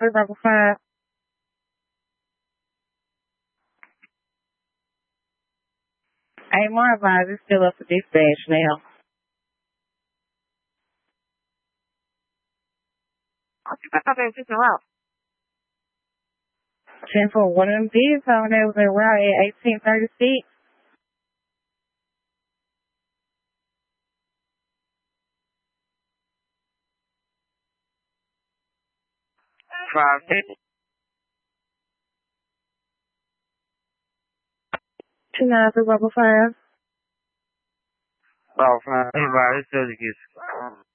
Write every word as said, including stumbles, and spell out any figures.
three level five. Hey, my advisor is still up for dispatch now. I think I thought they were just out. ten for one of them bids on there was around at eighteen thirty-six. Five fifty. Two nine three level five. Oh, five. Everybody says it gets.